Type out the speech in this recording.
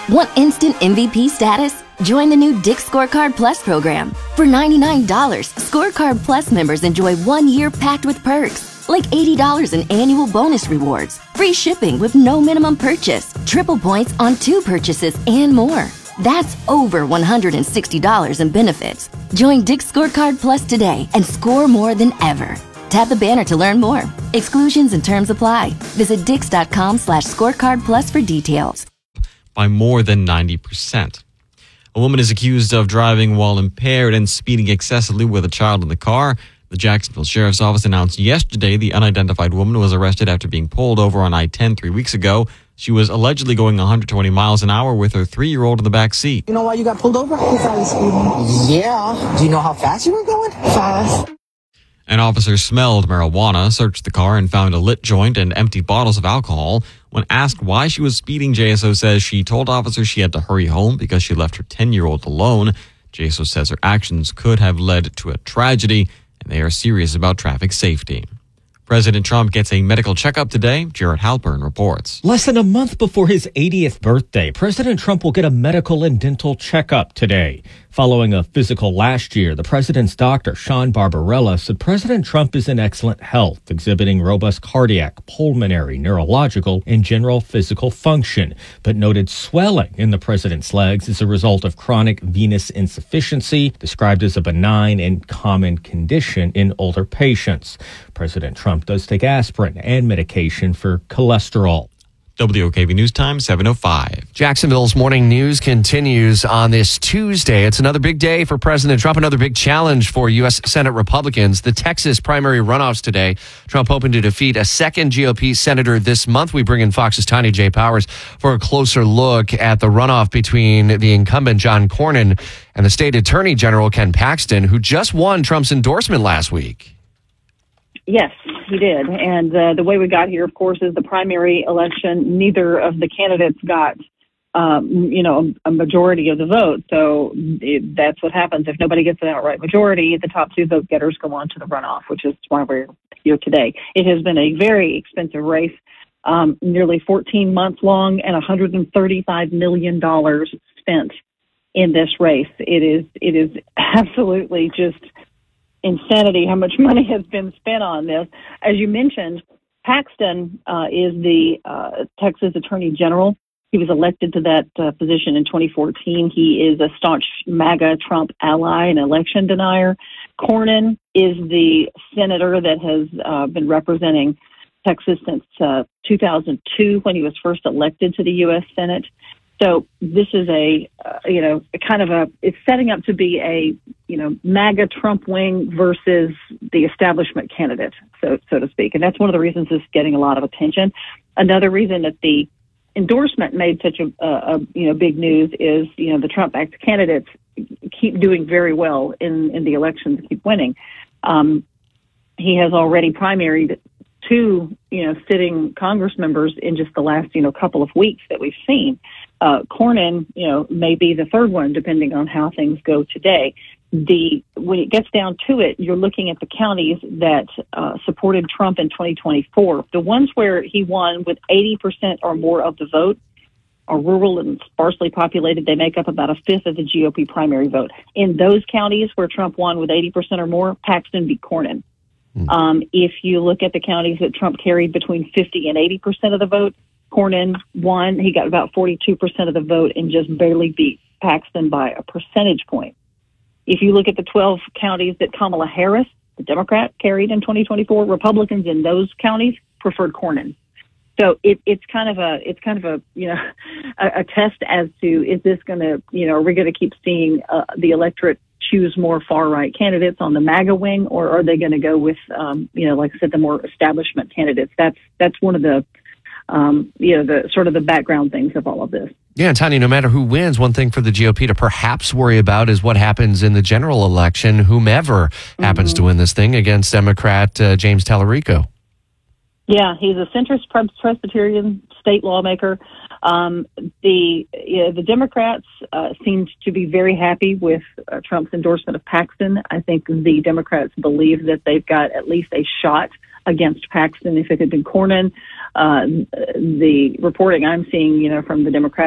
Want instant MVP status? Join the new Dick's Scorecard Plus program. For $99, Scorecard Plus members enjoy 1 year packed with perks, like $80 in annual bonus rewards, free shipping with no minimum purchase, triple points on 2 purchases, and more. That's over $160 in benefits. Join Dick's Scorecard Plus today and score more than ever. Tap the banner to learn more. Exclusions and terms apply. Visit dix.com/scorecard plus for details. By more than 90%. A woman is accused of driving while impaired and speeding excessively with a child in the car. The Jacksonville Sheriff's Office announced yesterday the unidentified woman was arrested after being pulled over on I-10 3 weeks ago. She was allegedly going 120 miles an hour with her 3-year-old in the back seat. You know why you got pulled over? Because I was speeding. Yeah. Do you know how fast you were going? Fast. An officer smelled marijuana, searched the car, and found a lit joint and empty bottles of alcohol. When asked why she was speeding, JSO says she told officers she had to hurry home because she left her 10-year-old alone. JSO says her actions could have led to a tragedy, and they are serious about traffic safety. President Trump gets a medical checkup today. Jared Halpern reports. Less than a month before his 80th birthday, President Trump will get a medical and dental checkup today. Following a physical last year, the president's doctor, Sean Barbarella, said President Trump is in excellent health, exhibiting robust cardiac, pulmonary, neurological, and general physical function, but noted swelling in the president's legs as a result of chronic venous insufficiency, described as a benign and common condition in older patients. President Trump does take aspirin and medication for cholesterol. WOKV News Time, 7:05. Jacksonville's morning news continues on this Tuesday. It's another big day for President Trump, another big challenge for U.S. Senate Republicans. The Texas primary runoffs today. Trump hoping to defeat a second GOP senator this month. We bring in Fox's Tanya J. Powers for a closer look at the runoff between the incumbent John Cornyn and the state attorney general Ken Paxton, who just won Trump's endorsement last week. Yes, he did. And the way we got here, of course, is the primary election. Neither of the candidates got, a majority of the vote. So that's what happens. If nobody gets an outright majority, the top 2 vote getters go on to the runoff, which is why we're here today. It has been a very expensive race, nearly 14 months long and $135 million spent in this race. It is absolutely just insanity how much money has been spent on this. As you mentioned, Paxton is the Texas Attorney General. He was elected to that position in 2014. He is a staunch MAGA Trump ally and election denier. Cornyn is the senator that has been representing Texas since 2002 when he was first elected to the U.S. Senate. So this is it's setting up to be a, MAGA Trump wing versus the establishment candidate, so to speak. And that's one of the reasons this is getting a lot of attention. Another reason that the endorsement made such a big news is, the Trump-backed candidates keep doing very well in the elections, keep winning. He has already primaried 2, sitting Congress members in just the last, couple of weeks that we've seen. Cornyn, may be the third one, depending on how things go today. When it gets down to it, you're looking at the counties that supported Trump in 2024. The ones where he won with 80% or more of the vote are rural and sparsely populated. They make up about a fifth of the GOP primary vote. In those counties where Trump won with 80% or more, Paxton beat Cornyn. If you look at the counties that Trump carried between 50 and 80% of the vote, Cornyn won. He got about 42% of the vote and just barely beat Paxton by a percentage point. If you look at the 12 counties that Kamala Harris, the Democrat, carried in 2024, Republicans in those counties preferred Cornyn. So it's kind of a a test as to, is this going to, are we going to keep seeing the electorate choose more far right candidates on the MAGA wing, or are they going to go with like I said, the more establishment candidates? That's one of the the sort of the background things of all of this. Yeah, Tanya, no matter who wins, one thing for the GOP to perhaps worry about is what happens in the general election, whomever happens to win this thing, against Democrat James Tallarico. Yeah, he's a centrist Presbyterian state lawmaker. The Democrats seemed to be very happy with Trump's endorsement of Paxton. I think the Democrats believe that they've got at least a shot against Paxton if it had been Cornyn. The reporting I'm seeing, from the Democrats